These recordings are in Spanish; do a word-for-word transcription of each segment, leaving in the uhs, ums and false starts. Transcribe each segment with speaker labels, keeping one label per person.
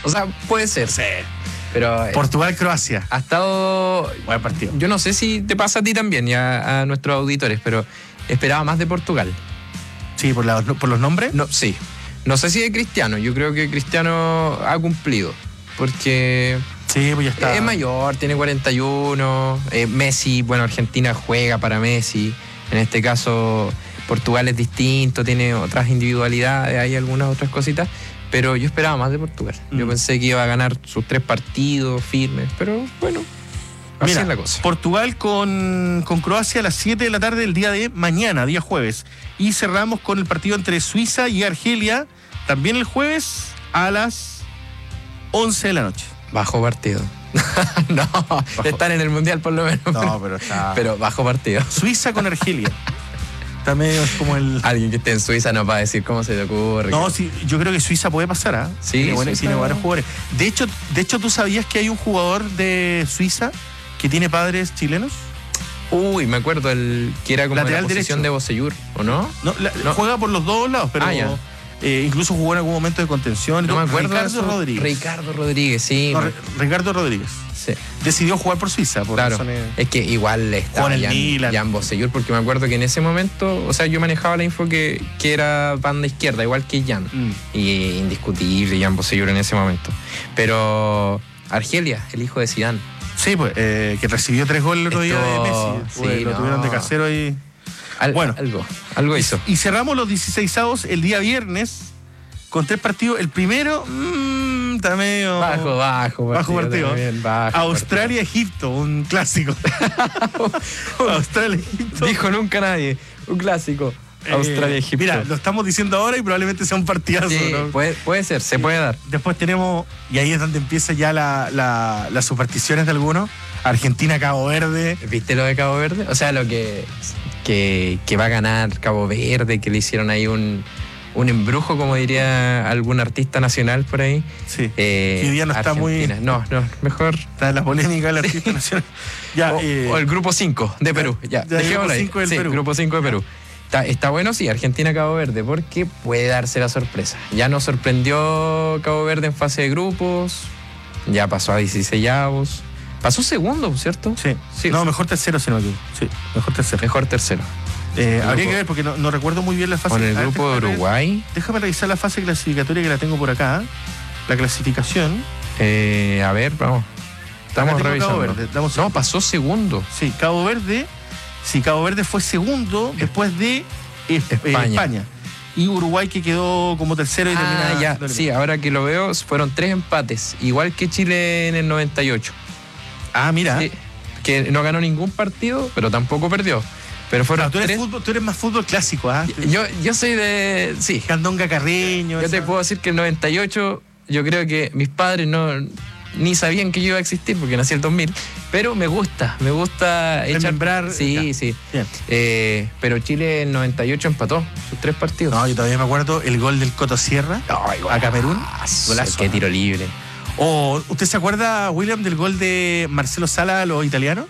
Speaker 1: O sea, puede ser.
Speaker 2: Sí.
Speaker 1: Pero
Speaker 2: Portugal-Croacia.
Speaker 1: ha estado...
Speaker 2: Buen partido.
Speaker 1: Yo no sé si te pasa a ti también y a, a nuestros auditores, pero esperaba más de Portugal.
Speaker 2: Sí, por, la, por los nombres.
Speaker 1: No, sí. No sé si de Cristiano. Yo creo que Cristiano ha cumplido. Porque
Speaker 2: Sí, pues ya está.
Speaker 1: es mayor, tiene cuarenta y uno. Eh, Messi, bueno, Argentina juega para Messi. En este caso, Portugal es distinto, tiene otras individualidades, hay algunas otras cositas. Pero yo esperaba más de Portugal. Mm. Yo pensé que iba a ganar sus tres partidos firmes. Pero bueno, así
Speaker 2: Mira,
Speaker 1: es la cosa.
Speaker 2: Portugal con, con Croacia a las siete de la tarde el día de mañana, día jueves. Y cerramos con el partido entre Suiza y Argelia, también el jueves a las once de la noche.
Speaker 1: Bajo partido. No, bajo. Están en el Mundial por lo menos.
Speaker 2: No, pero está...
Speaker 1: Pero bajo partido.
Speaker 2: Suiza con Argelia. Está medio como el...
Speaker 1: Alguien que esté en Suiza nos va a decir cómo se te ocurre.
Speaker 2: No, sí, yo creo que Suiza puede pasar, ¿ah? ¿eh?
Speaker 1: Sí,
Speaker 2: tiene, buenos,
Speaker 1: Suiza...
Speaker 2: tiene buenos jugadores. De hecho, de hecho, ¿tú sabías que hay un jugador de Suiza que tiene padres chilenos?
Speaker 1: Uy, me acuerdo, el que era como
Speaker 2: lateral
Speaker 1: la posición
Speaker 2: derecho
Speaker 1: de Bocellur, ¿o no?
Speaker 2: No, la, no, juega por los dos lados, pero... Ah, Eh, incluso jugó en algún momento de contención.
Speaker 1: No me acuerdo.
Speaker 2: Ricardo Rodríguez.
Speaker 1: Ricardo Rodríguez, sí.
Speaker 2: No, Ricardo Rodríguez.
Speaker 1: Sí.
Speaker 2: Decidió jugar por Suiza. Por
Speaker 1: claro.
Speaker 2: Razones...
Speaker 1: Es que igual estaba Jan Bocellur, porque me acuerdo que en ese momento, o sea, yo manejaba la info que, que era banda izquierda, igual que Jan. Mm. Y indiscutible Jan Bocellur en ese momento. Pero Argelia, el hijo de Zidane.
Speaker 2: Sí, pues, eh, que recibió tres goles el otro día de Messi. Pues, sí, lo no. tuvieron de casero ahí.
Speaker 1: Al, bueno, algo, algo hizo.
Speaker 2: Y, y cerramos los dieciseisavos el día viernes con tres partidos. El primero, mmm, está medio...
Speaker 1: Bajo, bajo.
Speaker 2: Bajo partido.
Speaker 1: También, bajo
Speaker 2: Australia-Egipto, un clásico. Australia-Egipto.
Speaker 1: Dijo nunca nadie, un clásico. Eh, Australia-Egipto.
Speaker 2: Mira, lo estamos diciendo ahora y probablemente sea un partidazo.
Speaker 1: Sí,
Speaker 2: ¿no?
Speaker 1: puede, puede ser, se puede dar.
Speaker 2: Después tenemos, y ahí es donde empieza ya la, la, las supersticiones de algunos, Argentina-Cabo Verde.
Speaker 1: ¿Viste lo de Cabo Verde? O sea, lo que, que, que va a ganar Cabo Verde, que le hicieron ahí un... un embrujo, como diría algún artista nacional por ahí.
Speaker 2: Sí. Eh, que hoy día no está Argentina.
Speaker 1: muy... No, no, mejor...
Speaker 2: Está en la polémica del artista sí. nacional. Ya,
Speaker 1: o,
Speaker 2: eh,
Speaker 1: o el grupo cinco de Perú. Ya,
Speaker 2: ya dejémoslo ahí. Del
Speaker 1: sí,
Speaker 2: Perú.
Speaker 1: Grupo cinco de Perú. Está, está bueno, sí, Argentina-Cabo Verde, porque puede darse la sorpresa. Ya nos sorprendió Cabo Verde en fase de grupos, ya pasó a dieciseisavos. Pasó segundo, ¿cierto?
Speaker 2: Sí. sí. No, mejor tercero, si no me equivoco. Sí, mejor tercero.
Speaker 1: Mejor tercero.
Speaker 2: Eh, habría que ver porque no, no recuerdo muy bien la fase.
Speaker 1: Con el grupo de Uruguay.
Speaker 2: Déjame revisar la fase clasificatoria que la tengo por acá. La clasificación.
Speaker 1: Eh, a ver, vamos. Estamos revisando.
Speaker 2: Cabo Verde. Damos
Speaker 1: no, pasó segundo.
Speaker 2: Sí, Cabo Verde. Sí, Cabo Verde fue segundo después de España. España. Y Uruguay que quedó como tercero y
Speaker 1: ah, termina. Ya, sí, ahora que lo veo, fueron tres empates. Igual que Chile en el noventa y ocho.
Speaker 2: Ah, mira.
Speaker 1: Sí, que no ganó ningún partido, pero tampoco perdió. Pero fueron
Speaker 2: claro, tú, eres
Speaker 1: tres...
Speaker 2: fútbol, tú eres más fútbol clásico, ¿ah? ¿eh?
Speaker 1: Yo, yo soy de... Sí.
Speaker 2: Candonga Carreño.
Speaker 1: Yo
Speaker 2: esa...
Speaker 1: te puedo decir que el noventa y ocho, yo creo que mis padres no ni sabían que yo iba a existir porque nací el dos mil, pero me gusta, me gusta echar...
Speaker 2: Membrar,
Speaker 1: sí, ya. sí. Eh, pero Chile en noventa y ocho empató sus tres partidos.
Speaker 2: No, yo todavía me acuerdo el gol del Coto Sierra
Speaker 1: Ay,
Speaker 2: a Camerún.
Speaker 1: Golazo. Qué tiro libre.
Speaker 2: O, ¿usted se acuerda, William, del gol de Marcelo Sala a los italianos?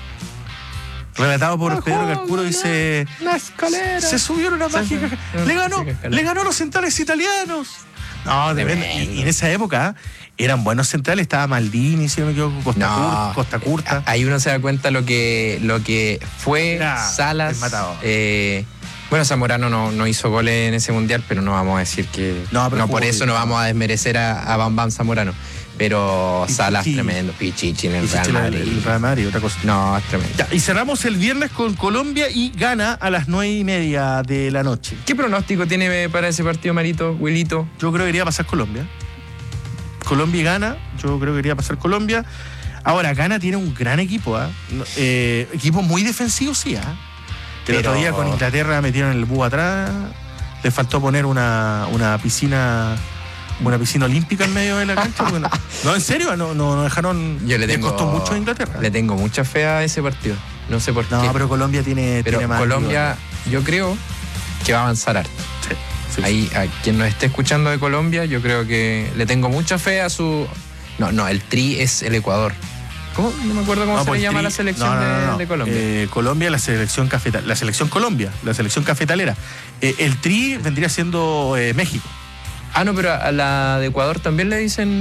Speaker 2: Relatado por no, Pedro Carcuro, dice...
Speaker 1: Una escalera.
Speaker 2: Se subió en una mágica... No, le ganó, le ganó a los centrales italianos. No, de verdad. Y, y en esa época eran buenos centrales. Estaba Maldini, si no me equivoco, Costa, no, Curta, Costa Curta.
Speaker 1: Ahí uno se da cuenta lo que, lo que fue Era Salas. Eh, bueno, Zamorano no, no hizo goles en ese mundial, pero no vamos a decir que... No, no por eso no vamos a desmerecer a, a Bam Bam Zamorano. Pero Pichichi. Salas tremendo, Pichichi en el
Speaker 2: Pichichi
Speaker 1: Real Madrid.
Speaker 2: El Real Madrid, otra cosa.
Speaker 1: No, es tremendo.
Speaker 2: Ya, y cerramos el viernes con Colombia y Ghana a las nueve y media de la noche.
Speaker 1: ¿Qué pronóstico tiene para ese partido, Marito, Wilito?
Speaker 2: Yo creo que iría a pasar Colombia. Colombia y Ghana, yo creo que iría a pasar Colombia. Ahora, Ghana tiene un gran equipo, ¿eh? eh equipo muy defensivo, sí, ¿eh? El otro día con Inglaterra metieron el búho atrás. Les faltó poner una, una piscina... Una piscina olímpica en medio de la cancha. Bueno, no, en serio, no, no, no dejaron.
Speaker 1: Yo le tengo,
Speaker 2: costó mucho a Inglaterra.
Speaker 1: Le tengo mucha fe a ese partido. No sé por
Speaker 2: no,
Speaker 1: qué.
Speaker 2: No, pero Colombia tiene,
Speaker 1: pero
Speaker 2: tiene más.
Speaker 1: Colombia, digo, yo creo que va a avanzar harto.
Speaker 2: Sí, sí,
Speaker 1: Ahí,
Speaker 2: sí.
Speaker 1: a quien nos esté escuchando de Colombia, yo creo que le tengo mucha fe a su. No, no, el tri es el Ecuador. ¿Cómo? No me acuerdo cómo no, se le llama tri... la selección no, no, no, no. De, de Colombia.
Speaker 2: Eh, Colombia, la selección cafetalera. La selección Colombia, la selección cafetalera. Eh, el tri vendría siendo eh, México.
Speaker 1: Ah, no, pero a la de Ecuador también le dicen